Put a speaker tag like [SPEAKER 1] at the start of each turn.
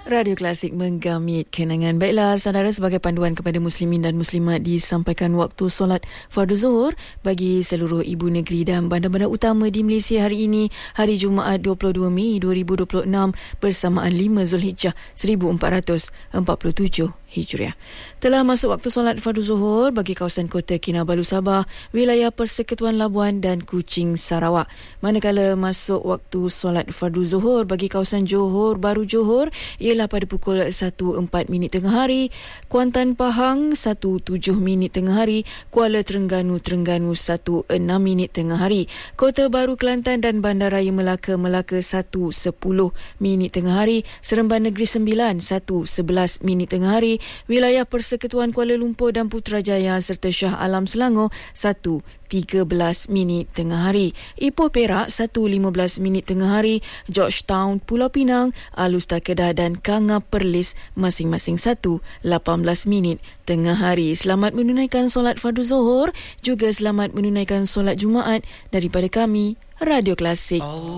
[SPEAKER 1] Radio Klasik menggamit kenangan. Baiklah, saudara, sebagai panduan kepada muslimin dan muslimat disampaikan waktu solat fardu zuhur bagi seluruh ibu negeri dan bandar-bandar utama di Malaysia hari ini, hari Jumaat 22 Mei 2026 bersamaan 5 Zulhijjah 1447 Hijriah. Telah masuk waktu solat fardu zuhur bagi kawasan Kota Kinabalu Sabah, wilayah Persekutuan Labuan dan Kuching Sarawak. Manakala masuk waktu solat fardu zuhur bagi kawasan Johor Baru Johor ialah pada pukul 1.04 tengah hari, Kuantan Pahang 1.07 tengah hari, Kuala Terengganu 1.06 tengah hari, Kota Baru Kelantan dan Bandaraya Melaka 1.10 tengah hari, Seremban Negeri Sembilan 1.11 tengah hari, wilayah Persekutuan Kuala Lumpur dan Putrajaya serta Shah Alam Selangor 1.13 tengah hari, Ipoh Perak 1.15 tengah hari, Georgetown Pulau Pinang, Alusta Kedah dan Kanga Perlis masing-masing 1.18 tengah hari. Selamat menunaikan solat fardu zuhur, juga selamat menunaikan solat Jumaat daripada kami, Radio Klasik.